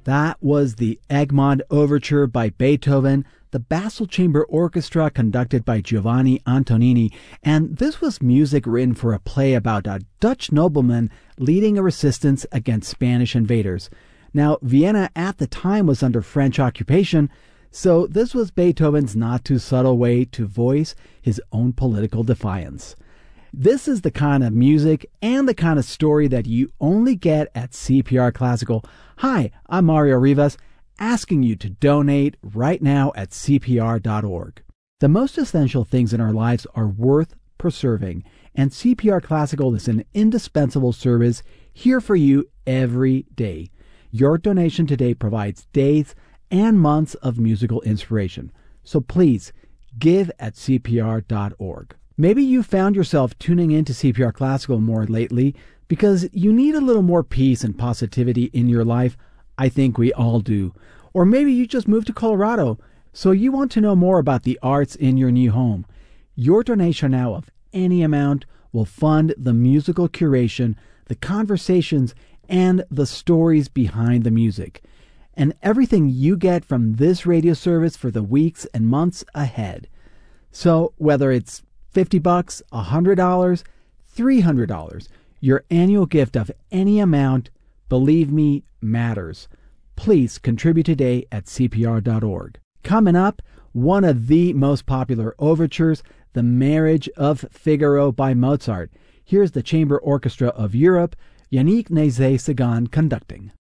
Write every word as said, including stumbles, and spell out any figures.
That was the Egmont Overture by Beethoven, the Basel Chamber Orchestra conducted by Giovanni Antonini, and this was music written for a play about a Dutch nobleman leading a resistance against Spanish invaders. Now, Vienna at the time was under French occupation, so this was Beethoven's not too subtle way to voice his own political defiance. This is the kind of music and the kind of story that you only get at C P R Classical. Hi, I'm Mario Rivas, asking you to donate right now at C P R dot org. The most essential things in our lives are worth preserving, and C P R Classical is an indispensable service here for you every day. Your donation today provides days and months of musical inspiration. So please, give at C P R dot org. Maybe you found yourself tuning into C P R Classical more lately because you need a little more peace and positivity in your life. I think we all do. Or maybe you just moved to Colorado, so you want to know more about the arts in your new home. Your donation now of any amount will fund the musical curation, the conversations, and the stories behind the music. And everything you get from this radio service for the weeks and months ahead. So whether it's fifty bucks, one hundred dollars, three hundred dollars, your annual gift of any amount, believe me, matters. Please contribute today at C P R dot org. Coming up, one of the most popular overtures, The Marriage of Figaro by Mozart. Here's the Chamber Orchestra of Europe, Yannick Nézet-Séguin conducting.